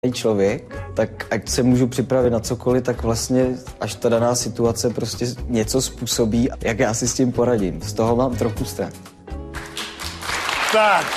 člověk, tak ať se můžu připravit na cokoliv, tak vlastně až ta daná situace prostě něco způsobí, jak já si s tím poradím. Z toho mám trochu strach. Tak.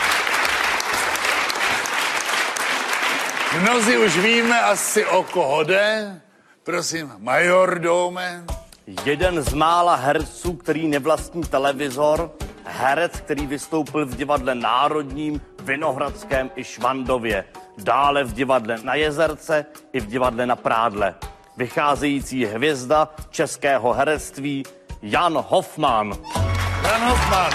Mnozí už víme asi, o koho jde. Prosím, majordome. Jeden z mála herců, který nevlastní televizor, herec, který vystoupil v divadle Národním, Vinohradském i Švandově. Dále v divadle na Jezerce i v divadle na Prádle. Vycházející hvězda českého herectví Jan Hofmann. Jan Hofmann.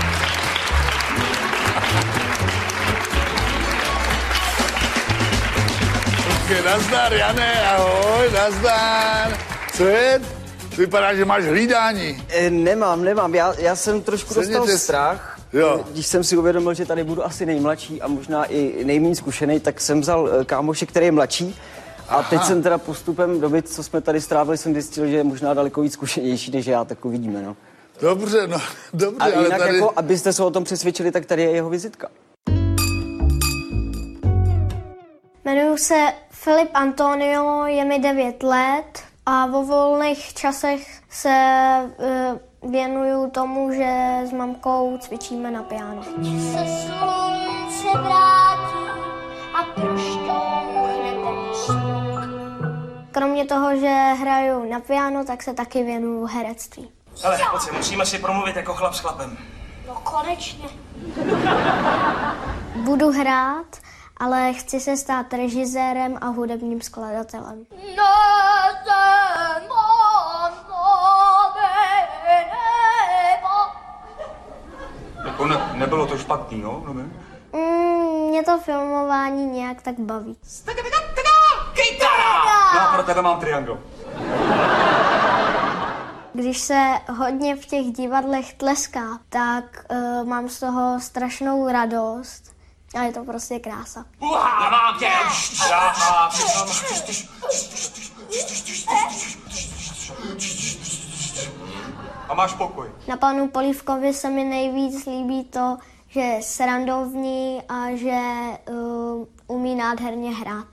Nazdar, Jane, ahoj, nazdar. Co je? Vypadá, že máš hlídání. Nemám. Já jsem trošku dostal strach. Jo. Když jsem si uvědomil, že tady budu asi nejmladší a možná i nejméně zkušený, tak jsem vzal kámoše, který je mladší. A teď jsem teda postupem doby, co jsme tady strávili, jsem zjistil, že je možná daleko víc zkušenější než já, tak uvidíme, no. Dobře. A ale jinak tady... jako, abyste se o tom přesvědčili, tak tady je jeho vizitka. Jmenuji se Filip Antonio, je mi 9 let a vo volných časech se věnuju tomu, že s mamkou cvičíme na piano. Se slunce vrátí a prošťouchne ten smuk. Kromě toho, že hraju na piano, tak se taky věnuju herectví. Hele, pojď, musíme si promluvit jako chlap s chlapem. No konečně. Budu hrát, ale chci se stát režisérem a hudebním skladatelem. Jako nebylo to špatný, no? Mě to filmování nějak tak baví. Kytara! Já pro tebe mám triangl. Když se hodně v těch divadlech tleská, tak mám z toho strašnou radost. A je to prostě krása. Já mám tě! A máš pokoj. Na panu Polívkovi se mi nejvíc líbí to, že je srandovní a že umí nádherně hrát.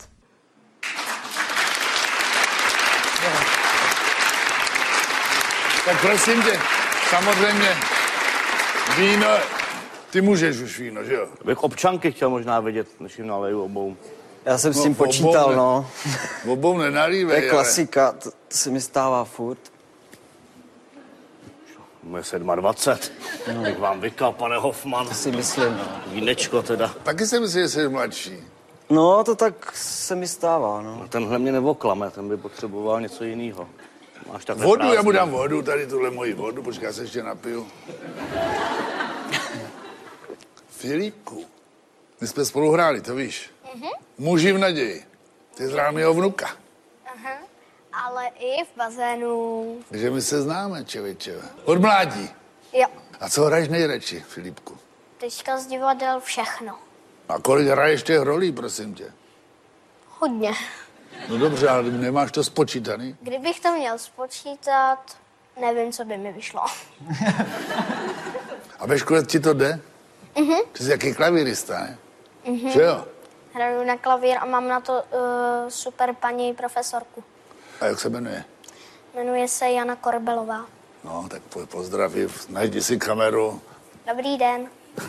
Tak prosím tě, samozřejmě víno, ty můžeš už víno, že jo? Bych občanky chtěl možná vidět, než jim naleju obou. Já jsem s tím počítal, no. Obou nenalívej, To je klasika, to se mi stává furt. Moje 27. Jak vám vykal, pane Hofmann. To si myslím, no. Vínečko teda. Taky jsem si, že jsi mladší. No, to tak se mi stává, no. Tenhle mě nevoklame, ten by potřeboval něco jiného. Máš takhle Vodu, prázdný. já mu dám vodu, tady tuhle moji vodu, počkej, já se ještě napiju. Filipku, my jsme spolu hráli, to víš. Muži v naději. Ty jsi hrál mého vnuka. Ale i v bazénu. Takže my se známe, člověče. Od mládí. Jo. A co hraješ nejradši, Filipku? Teďka z divadel všechno. A kolik hraješ těch rolí, prosím tě? Hodně. No dobře, ale nemáš to spočítaný? Kdybych to měl spočítat, nevím, co by mi vyšlo. A ve škole ti to jde? Ty jsi jaký klavírista, ne? Že jo? Hraju na klavír a mám na to super paní profesorku. A jak se jmenuje? Jmenuje se Jana Korbelová. No, tak pozdraví, najdi si kameru. Dobrý den.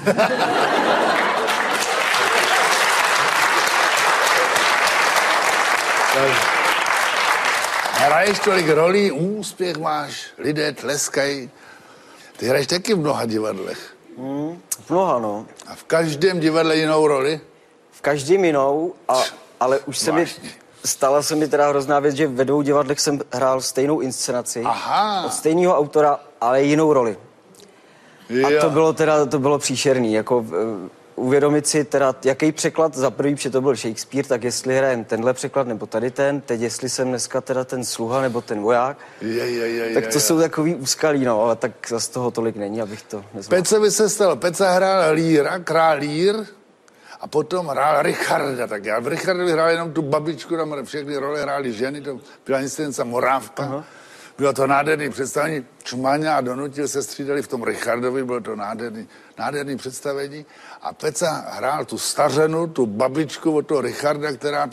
Hraješ tolik rolí, úspěch máš, lidé tleskají. Ty hraješ taky v mnoha divadlech. V mnoha, no. A v každém divadle jinou roli? V každém jinou, ale už stala se mi teda hrozná věc, že ve 2 divadlech jsem hrál stejnou inscenaci. Aha. Od stejného autora, ale jinou roli. Jo. A to bylo příšerný, jako uvědomit si teda, jaký překlad za prvý, protože to byl Shakespeare, tak jestli hrajem tenhle překlad nebo tady ten, teď jestli jsem dneska teda ten sluha nebo ten voják, tak to jsou takový úskalí, no, ale tak zase toho tolik není, abych to nezvládl. Pecovi se stalo, Peca hrál Líra, král Lír, a potom hrál Richarda, tak já v Richardovi hrál jenom tu babičku, tam všechny role hrály ženy, to byla inscenace Morávka. Bylo to nádherný představení. Čumáňa a Donutil se střídali v tom Richardovi, bylo to nádherný představení. A Peca hrál tu stařenu, tu babičku od toho Richarda, která